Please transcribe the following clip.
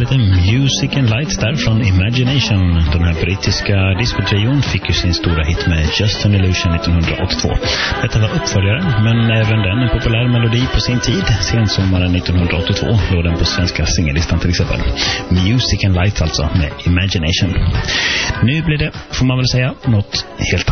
lite Music and Lights där från Imagination. Den här brittiska diskotrion fick ju sin stora hit med Just an Illusion 1982. Detta var uppföljare, men även den en populär melodi på sin tid. Sensommaren 1982 låg den på svenska singellistan till exempel. Music and Lights alltså med Imagination. Nu blir det, får man väl säga, något helt